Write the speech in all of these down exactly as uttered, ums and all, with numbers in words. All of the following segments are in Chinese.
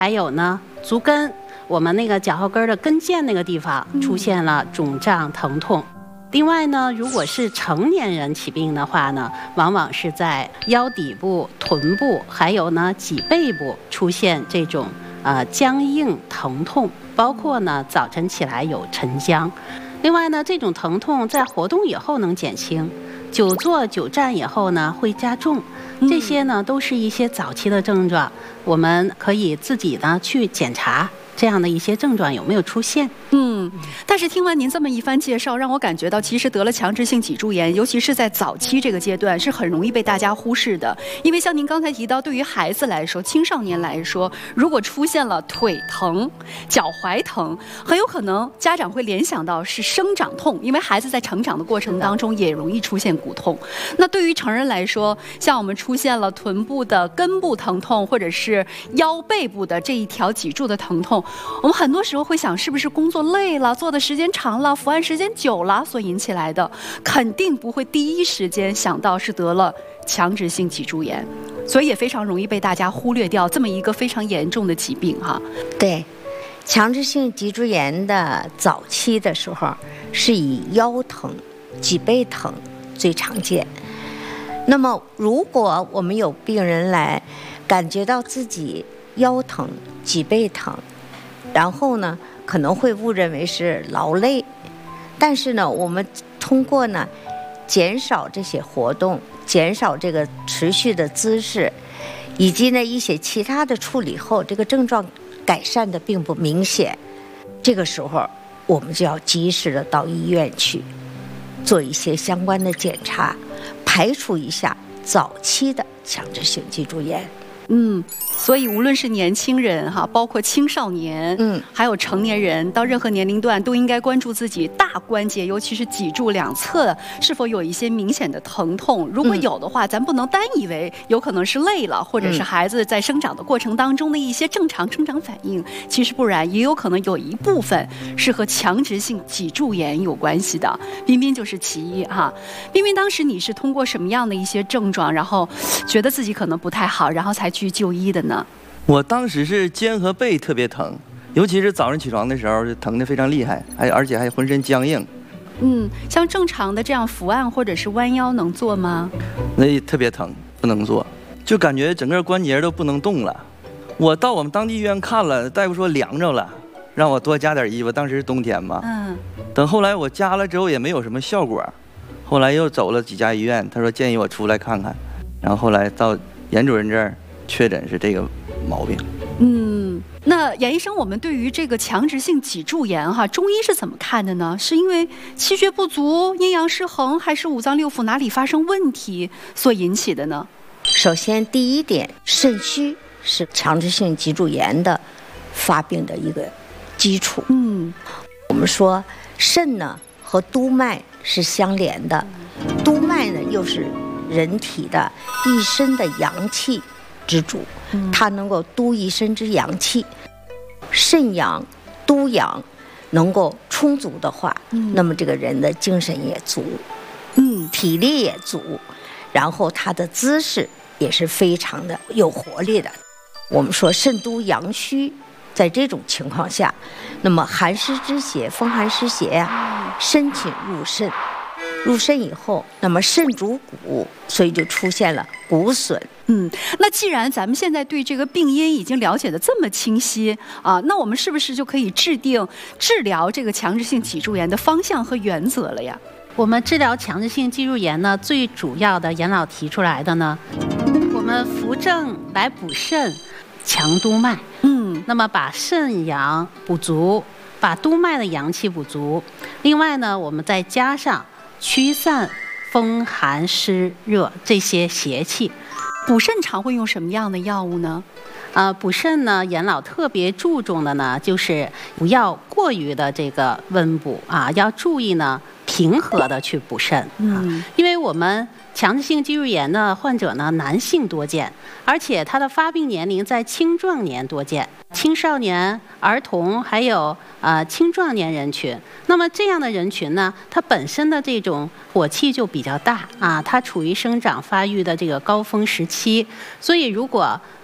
还有呢足跟，我们那个脚后跟的跟腱那个地方出现了肿胀疼痛。另外呢，如果是成年人起病的话呢，往往是在腰底部、臀部，还有呢脊背部出现这种呃僵硬疼痛，包括呢早晨起来有晨僵。另外呢，这种疼痛在活动以后能减轻，久坐久站以后呢会加重。这些呢都是一些早期的症状，我们可以自己呢去检查这样的一些症状有没有出现。 嗯，但是听完您这么一番介绍，让我感觉到其实得了强直性脊柱炎，尤其是在早期这个阶段，是很容易被大家忽视的。因为像您刚才提到，对于孩子来说，青少年来说，如果出现了腿疼、脚踝疼，很有可能家长会联想到是生长痛，因为孩子在成长的过程当中也容易出现骨痛。那对于成人来说，像我们出现了臀部的根部疼痛，或者是腰背部的这一条脊柱的疼痛，我们很多时候会想，是不是工作累了，坐的时间长了，伏案时间久了所引起来的，肯定不会第一时间想到是得了强直性脊柱炎，所以也非常容易被大家忽略掉这么一个非常严重的疾病哈。 对，强直性脊柱炎的早期的时候，是以腰疼、脊背疼最常见。那么，如果我们有病人来，感觉到自己腰疼、脊背疼，然后呢，可能会误认为是劳累，但是呢，我们通过呢减少这些活动，减少这个持续的姿势，以及呢一些其他的处理后，这个症状改善的并不明显。这个时候，我们就要及时的到医院去做一些相关的检查，排除一下早期的强直性脊柱炎。 嗯，所以无论是年轻人哈，包括青少年，嗯，还有成年人，到任何年龄段都应该关注自己大关节，尤其是脊柱两侧是否有一些明显的疼痛。如果有的话，嗯、咱不能单以为有可能是累了，或者是孩子在生长的过程当中的一些正常生长反应。其实不然，也有可能有一部分是和强直性脊柱炎有关系的。彬彬就是其一哈。彬彬当时你是通过什么样的一些症状，然后觉得自己可能不太好，然后才去就医的呢？ 我当时是肩和背特别疼，尤其是早上起床的时候，疼得非常厉害，还而且还浑身僵硬。 嗯，像正常的这样伏案或者是弯腰能做吗？ 那特别疼，不能做，就感觉整个关节都不能动了。我到我们当地医院看了，大夫说凉着了，让我多加点衣服。当时是冬天嘛，嗯。等后来我加了之后也没有什么效果，后来又走了几家医院，他说建议我出来看看，然后后来到严主任这儿确诊是这个毛病。 嗯，那严医生，我们对于这个强直性脊柱炎哈，中医是怎么看的呢？是因为气血不足、阴阳失衡，还是五脏六腑哪里发生问题所引起的呢？ 首先，第一点，肾虚是强直性脊柱炎的发病的一个基础。嗯，我们说肾呢和督脉是相连的，督脉呢又是人体的一身的阳气之主，它能够督一身之阳气。肾阳、督阳能够充足的话，嗯、那么这个人的精神也足，嗯，体力也足，然后他的姿势也是非常的有活力的。我们说肾督阳虚，在这种情况下，那么寒湿之邪、风寒湿邪呀、啊，深侵入肾。入肾以后，那么肾主骨，所以就出现了骨损。 嗯，那既然咱们现在对这个病因已经了解的这么清晰啊，那我们是不是就可以制定治疗这个强直性脊柱炎的方向和原则了呀？ 我们治疗强直性脊柱炎呢，最主要的严老提出来的呢，我们扶正来补肾，强督脉。嗯，那么把肾阳补足，把督脉的阳气补足。另外呢，我们再加上驱散风寒湿热这些邪气。 补肾常会用什么样的药物呢？ 啊、呃，补肾呢，严老特别注重的呢，就是不要过于的这个温补啊，要注意呢平和的去补肾啊，嗯、因为我们强直性脊柱炎的患者呢，男性多见，而且他的发病年龄在青壮年多见，青少年、儿童还有呃青壮年人群。那么这样的人群呢，他本身的这种火气就比较大啊，他处于生长发育的这个高峰时期，所以如果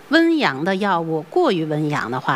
温阳的药物过于温阳的话，